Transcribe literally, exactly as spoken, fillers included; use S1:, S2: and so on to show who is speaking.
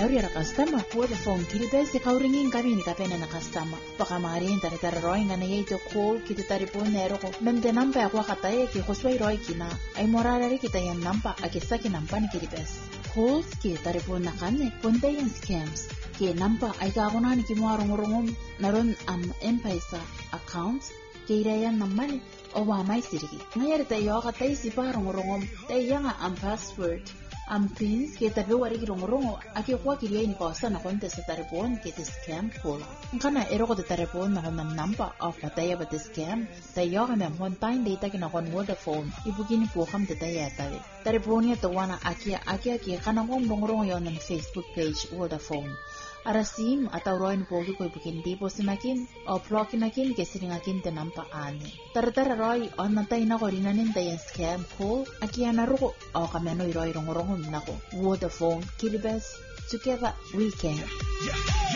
S1: area customer for the phone kilibes kauringin kabini kapena na customer baka marin tara tara roing na yito call kita taripon nero ko mende namba ako kataye ki hosway roy kina ay moralari kita yan namba akisa ki namba ni kilibes calls ki taripon na kane punta yan scams ki namba ay kakunan ki muarong-rongom naron am M-Pesa accounts ki irayan naman o wa may sirigi ngayari tayo katay si parong-rongom tayo nga ang password am pins ke tabe wari rongo ake kwa kiriya ni kosta na konte sa taripon ke te scam kola kana ero ko te taripon na kon number of pataya ba te scam tayo ka mem one time data kina kon Vodafone ibugini po kam te taya tabe taripon ya to wana ake ake ake kana kon rongo yon na Facebook page Vodafone arasim atau roin pogi ko ibugin di po sinakin o block nakin ke siringakin te nampa ane tartara roy on natay na ko rinanin tayo scam call ake anaruko o kameno roy rongo nako Vodafone Kilibes together we can.